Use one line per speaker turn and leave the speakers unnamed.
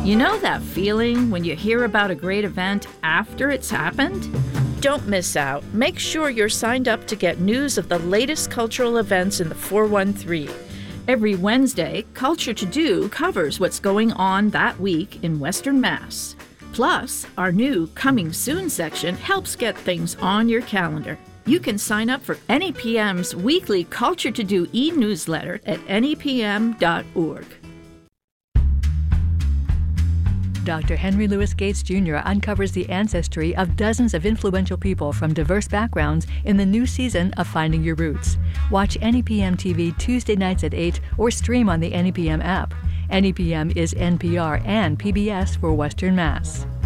You know that feeling when you hear about a great event after it's happened? Don't miss out. Make sure you're signed up to get news of the latest cultural events in the 413. Every Wednesday, Culture to Do covers what's going on that week in Western Mass. Plus, our new Coming Soon section helps get things on your calendar. You can sign up for NEPM's weekly Culture to Do e-newsletter at nepm.org.
Dr. Henry Louis Gates Jr. uncovers the ancestry of dozens of influential people from diverse backgrounds in the new season of Finding Your Roots. Watch NEPM TV Tuesday nights at 8 or stream on the NEPM app. NEPM is NPR and PBS for Western Mass.